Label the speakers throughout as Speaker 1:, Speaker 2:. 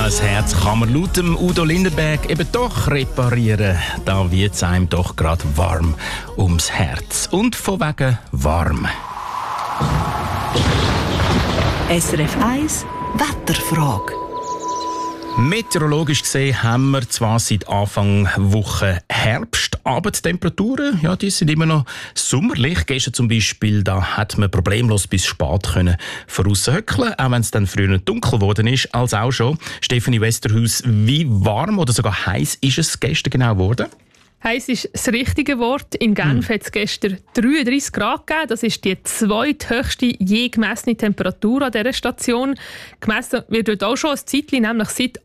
Speaker 1: Ein Herz kann man laut dem Udo Lindenberg eben doch reparieren. Da wird es einem doch gerade warm ums Herz. Und von wegen warm.
Speaker 2: SRF 1 Wetterfrage.
Speaker 1: Meteorologisch gesehen haben wir zwar seit Anfang Woche Herbst, aber die Temperaturen, ja, die sind immer noch sommerlich. Gestern zum Beispiel, da hat man problemlos bis spät können voraushöckeln, auch wenn es dann früher dunkel geworden ist, als auch schon. Stefanie Westerhaus, wie warm oder sogar heiß ist es gestern genau geworden?
Speaker 3: Heiß ist das richtige Wort. In Genf hat es gestern 33 Grad gegeben. Das ist die zweithöchste je gemessene Temperatur an dieser Station. Gemessen wird dort auch schon ein Zeitchen, nämlich seit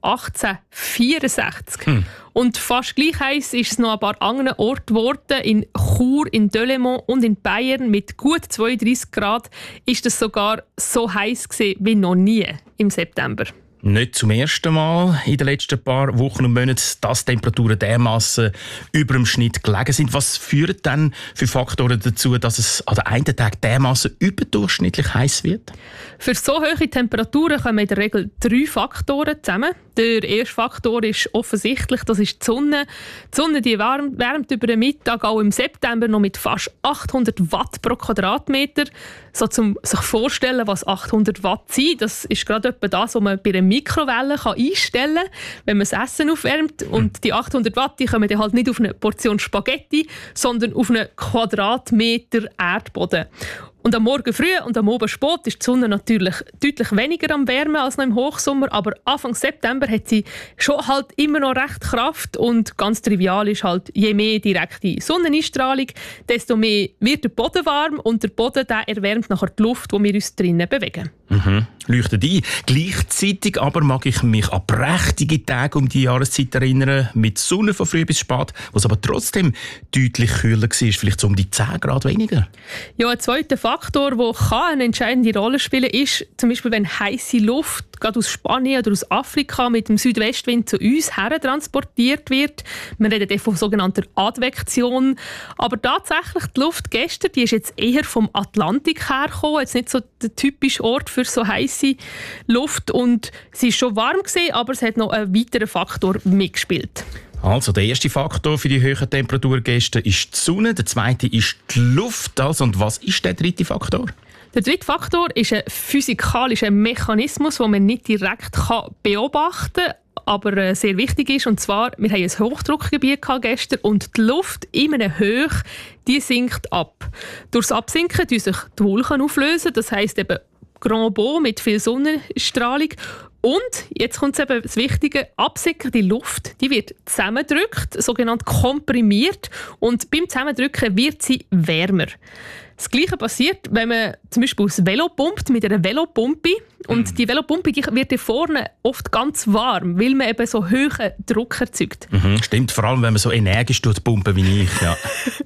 Speaker 3: 1864. Und fast gleich heiß ist es noch an ein paar anderen Orten geworden. In Chur, in Delémont und in Bayern mit gut 32 Grad ist es sogar so heiß gewesen wie noch nie im September.
Speaker 1: Nicht zum ersten Mal in den letzten paar Wochen und Monaten, dass Temperaturen dermassen über dem Schnitt gelegen sind. Was führen denn für Faktoren dazu, dass es an den einen Tag dermassen überdurchschnittlich heiß wird?
Speaker 3: Für so hohe Temperaturen kommen in der Regel 3 Faktoren zusammen. Der erste Faktor ist offensichtlich, das ist die Sonne. Die Sonne die wärmt über den Mittag auch im September noch mit fast 800 Watt pro Quadratmeter. So zum sich vorstellen, was 800 Watt sind, das ist gerade etwa das, was man bei einer Mikrowelle einstellen kann, wenn man das Essen aufwärmt. Und die 800 Watt die kommen dann halt nicht auf eine Portion Spaghetti, sondern auf einen Quadratmeter Erdboden. Und am Morgen früh und am Abend spät ist die Sonne natürlich deutlich weniger am Wärmen als noch im Hochsommer, aber Anfang September hat sie schon halt immer noch recht Kraft und ganz trivial ist halt, je mehr direkte Sonneneinstrahlung, desto mehr wird der Boden warm und der Boden der erwärmt nachher die Luft, wo wir uns drinnen bewegen.
Speaker 1: Leuchtet ein. Gleichzeitig aber mag ich mich an prächtige Tage um die Jahreszeit erinnern, mit Sonne von früh bis spät, wo es aber trotzdem deutlich kühler war, vielleicht so um die 10 Grad weniger.
Speaker 3: Ja, ein zweiter Faktor, der eine entscheidende Rolle spielen kann, ist zum Beispiel, wenn heiße Luft gerade aus Spanien oder aus Afrika mit dem Südwestwind zu uns her transportiert wird. Wir reden dann von sogenannter Advektion. Aber tatsächlich, die Luft gestern, die ist jetzt eher vom Atlantik hergekommen, jetzt nicht so der typische Ort für so heiße Luft. Und sie war schon warm gewesen, aber es hat noch einen weiteren Faktor mitgespielt.
Speaker 1: Also, der erste Faktor für die hohen Temperaturen gestern ist die Sonne, der zweite ist die Luft. Also, und was ist der dritte Faktor?
Speaker 3: Der dritte Faktor ist ein physikalischer Mechanismus, den man nicht direkt beobachten kann, aber sehr wichtig ist. Und zwar, wir hatten ein Hochdruckgebiet gestern und die Luft in einer Höhe, die sinkt ab. Durch das Absinken lösen sich die Wolken auflösen, das heisst eben Grand Beau mit viel Sonnenstrahlung. Und jetzt kommt eben das Wichtige, absickernde Luft, die wird zusammengedrückt, sogenannt komprimiert, und beim Zusammendrücken wird sie wärmer. Das Gleiche passiert, wenn man zum Beispiel das Velo pumpt mit einer Velopumpe. Und die Velopumpe die wird hier vorne oft ganz warm, weil man eben so hohen Druck erzeugt.
Speaker 1: Stimmt, vor allem wenn man so energisch pumpen wie ich. Ja.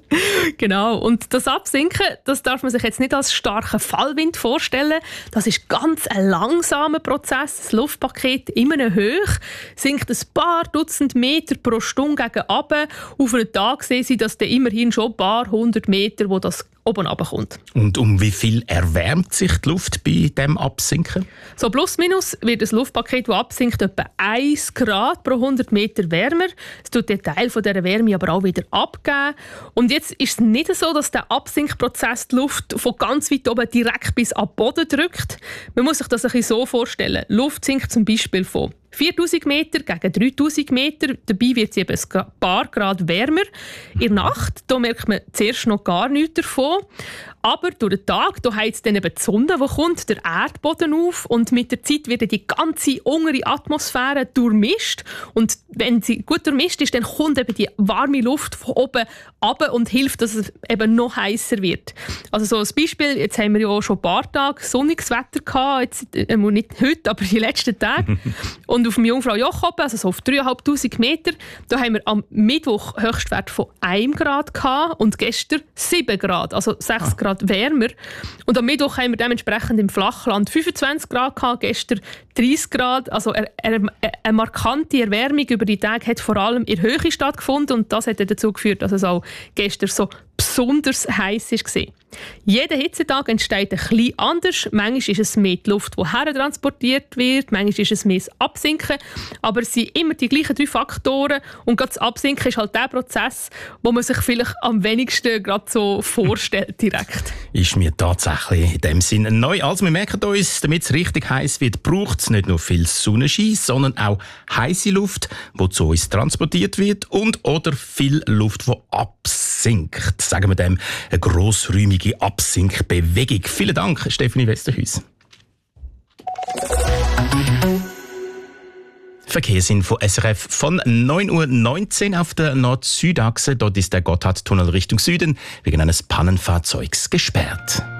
Speaker 3: Genau, und das Absinken, das darf man sich jetzt nicht als starken Fallwind vorstellen. Das ist ganz ein langsamer Prozess. Das Luftpaket in einer Höhe sinkt ein paar Dutzend Meter pro Stunde gegen runter. Auf einen Tag sehen Sie, dass dann immerhin schon ein paar 100 Meter, wo das oben runterkommt. Und
Speaker 1: um wie viel erwärmt sich die Luft bei diesem Absinken?
Speaker 3: So plus minus wird das Luftpaket, das absinkt, etwa 1 Grad pro 100 Meter wärmer. Es tut den Teil von dieser Wärme aber auch wieder abgeben. Und jetzt ist es nicht so, dass der Absinkprozess die Luft von ganz weit oben direkt bis an den Boden drückt. Man muss sich das ein bisschen so vorstellen. Luft sinkt zum Beispiel von 4000 Meter gegen 3000 Meter. Dabei wird sie eben ein paar Grad wärmer. In der Nacht da merkt man zuerst noch gar nichts davon. Aber durch den Tag da heizt dann eben die Sonne, die kommt, der Erdboden auf. Und mit der Zeit wird die ganze untere Atmosphäre durchmischt. Und wenn sie gut durchmischt ist, dann kommt eben die warme Luft von oben runter und hilft, dass es eben noch heißer wird. Also so als Beispiel, jetzt haben wir ja auch schon ein paar Tage sonniges Wetter gehabt. Jetzt, nicht heute, aber die letzten Tage. Und auf dem Jungfrau Joch oben, also so auf 3500 Meter, da haben wir am Mittwoch Höchstwert von 1 Grad gehabt und gestern 7 Grad, also 6 Grad wärmer. Und am Mittwoch haben wir dementsprechend im Flachland 25 Grad gehabt, gestern 30 Grad. Also eine markante Erwärmung über die Tage hat vor allem in der Höhe stattgefunden und das hat dazu geführt, dass es auch gestern so besonders heiß war. Jeder Hitzetag entsteht ein bisschen anders. Manchmal ist es mehr die Luft, die hertransportiert wird, manchmal ist es mehr das Absinken. Aber es sind immer die gleichen 3 Faktoren. Und gerade das Absinken ist halt der Prozess, wo man sich vielleicht am wenigsten gerade so vorstellt direkt.
Speaker 1: Ist mir tatsächlich in dem Sinne neu. Also wir merken uns, damit es richtig heiß wird, braucht es nicht nur viel Sonnenschein, sondern auch heiße Luft, die zu uns transportiert wird und oder viel Luft, die absinkt. Sagen wir dem eine grossräumige Absinkbewegung. Vielen Dank, Stefanie Westerhuis. Verkehrsinfo SRF von 9:19 Uhr auf der Nord-Süd-Achse. Dort ist der Gotthardtunnel Richtung Süden wegen eines Pannenfahrzeugs gesperrt.